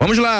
Vamos lá,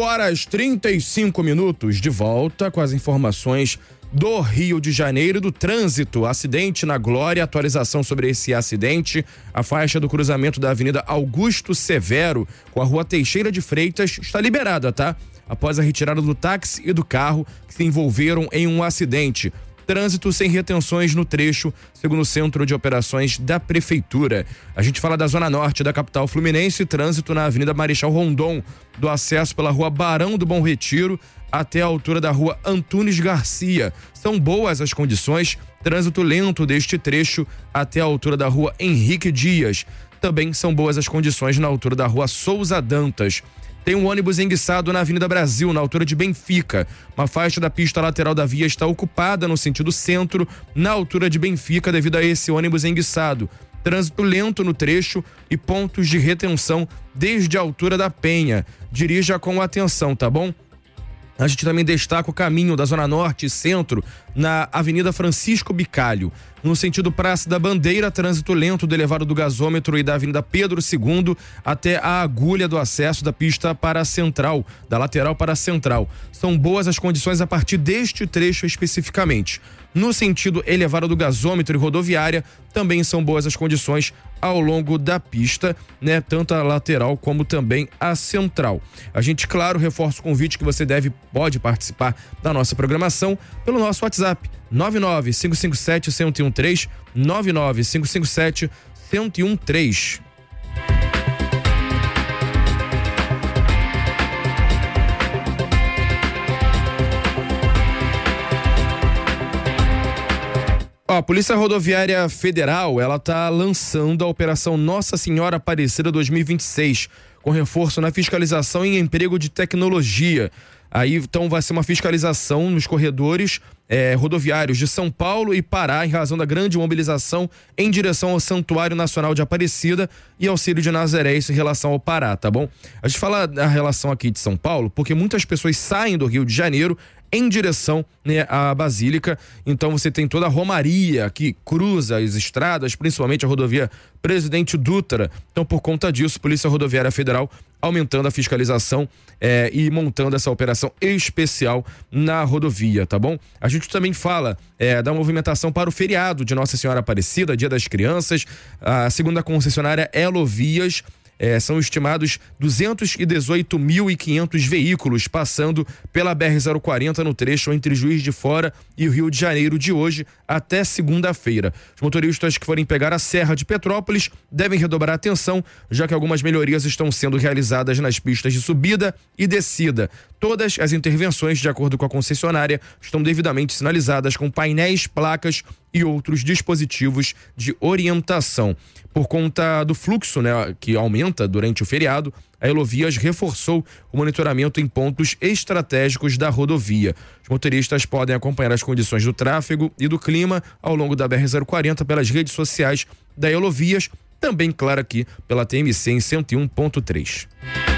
8h35, de volta com as informações do Rio de Janeiro, do trânsito. Acidente na Glória, atualização sobre esse acidente. A faixa do cruzamento da Avenida Augusto Severo com a Rua Teixeira de Freitas está liberada, tá? Após a retirada do táxi e do carro que se envolveram em um acidente. Trânsito sem retenções no trecho, segundo o Centro de Operações da Prefeitura. A gente fala da zona norte da capital fluminense, trânsito na Avenida Marechal Rondon, do acesso pela Rua Barão do Bom Retiro até a altura da Rua Antunes Garcia. São boas as condições, trânsito lento deste trecho até a altura da Rua Henrique Dias. Também são boas as condições na altura da Rua Souza Dantas. Tem um ônibus enguiçado na Avenida Brasil, na altura de Benfica. Uma faixa da pista lateral da via está ocupada no sentido centro, na altura de Benfica, devido a esse ônibus enguiçado. Trânsito lento no trecho e pontos de retenção desde a altura da Penha. Dirija com atenção, tá bom? A gente também destaca o caminho da Zona Norte e Centro na Avenida Francisco Bicalho. No sentido Praça da Bandeira, trânsito lento do elevado do gasômetro e da Avenida Pedro II até a agulha do acesso da pista para a central, da lateral para a central. São boas as condições a partir deste trecho especificamente. No sentido elevado do gasômetro e rodoviária, também são boas as condições ao longo da pista, né? Tanto a lateral como também a central. A gente, claro, reforça o convite que você pode participar da nossa programação pelo nosso WhatsApp, 99557-1013, 99557-1013. A Polícia Rodoviária Federal, ela tá lançando a Operação Nossa Senhora Aparecida 2026, com reforço na fiscalização e emprego de tecnologia. Aí, então, vai ser uma fiscalização nos corredores rodoviários de São Paulo e Pará, em razão da grande mobilização em direção ao Santuário Nacional de Aparecida e ao Círio de Nazaré, isso em relação ao Pará, tá bom? A gente fala da relação aqui de São Paulo, porque muitas pessoas saem do Rio de Janeiro em direção, né, à Basílica. Então você tem toda a romaria que cruza as estradas, principalmente a rodovia Presidente Dutra. Então, por conta disso, Polícia Rodoviária Federal aumentando a fiscalização e montando essa operação especial na rodovia, tá bom? A gente também fala da movimentação para o feriado de Nossa Senhora Aparecida, Dia das Crianças. Segundo a concessionária Elovias, são estimados 218.500 veículos passando pela BR-040 no trecho entre Juiz de Fora e o Rio de Janeiro de hoje até segunda-feira. Os motoristas que forem pegar a Serra de Petrópolis devem redobrar a atenção, já que algumas melhorias estão sendo realizadas nas pistas de subida e descida. Todas as intervenções, de acordo com a concessionária, estão devidamente sinalizadas com painéis, placas e outros dispositivos de orientação. Por conta do fluxo, né, que aumenta durante o feriado, a Elovias reforçou o monitoramento em pontos estratégicos da rodovia. Os motoristas podem acompanhar as condições do tráfego e do clima ao longo da BR-040 pelas redes sociais da Elovias, também, claro, aqui pela TMC em 101.3.